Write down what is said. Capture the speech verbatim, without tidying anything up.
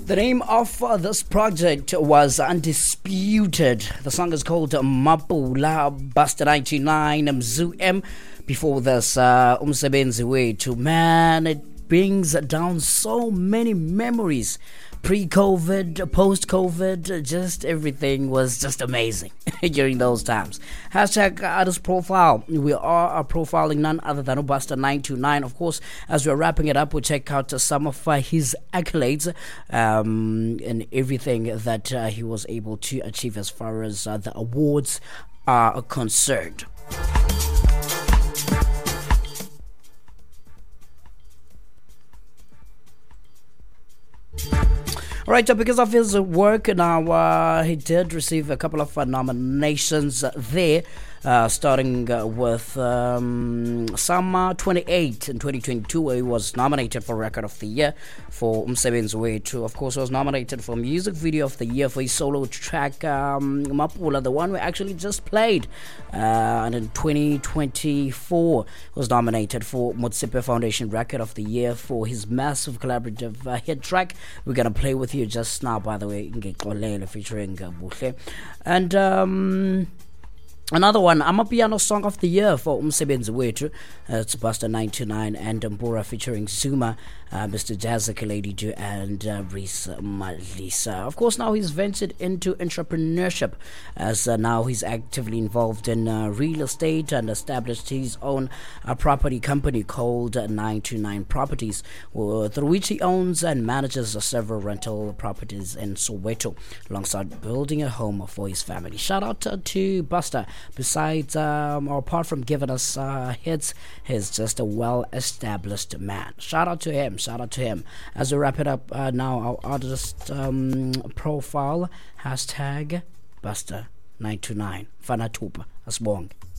The name of uh, this project was Undisputed. The song is called Mapula, Buster ninety-nine, Mzu M. Before this, uh, Umsebenzi Wethu. Man, it brings down so many memories. Pre-COVID, post-COVID, just everything was just amazing during those times. Hashtag artist profile. We are profiling none other than Buster nine two nine. Of course, as we're wrapping it up, we'll check out some of uh, his accolades um, and everything that uh, he was able to achieve as far as uh, the awards are concerned. All right, so because of his work now, uh, he did receive a couple of uh, nominations there, uh, starting uh, with um, Summer twenty-eight in twenty twenty-two, where he was nominated for Record of the Year for Umsebenzi Wethu. Of course, he was nominated for Music Video of the Year for his solo track, um, Mapula, the one we actually just played. Uh, and in twenty twenty-four, he was nominated for Motsepe Foundation Record of the Year for his massive collaborative uh, hit track. We're going to play with you just now, by the way, featuring uh, Buhle. And um, another one, Amapiano Song of the Year for Umsebenzi Wethu. Uh, it's Buster nine two nine and Mbura featuring Zuma, uh, Mister Jazzy, Lady Ju, and uh, Reese Malisa. Of course, now he's ventured into entrepreneurship, as uh, now he's actively involved in uh, real estate and established his own uh, property company called uh, nine two nine Properties, uh, through which he owns and manages uh, several rental properties in Soweto, alongside building a home for his family. Shout out uh, to Buster. Besides, um, or apart from giving us uh, hits, he's just a well-established man. Shout out to him. Shout out to him. As we wrap it up uh, now, our artist um, profile, hashtag Buster nine two nine. Fanatupa. Asbong.